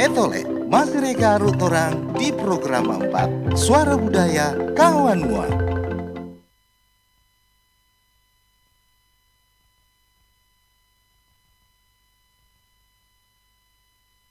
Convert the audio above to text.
Etole, masih reka arut orang di program 4 Suara Budaya Kawan Mua.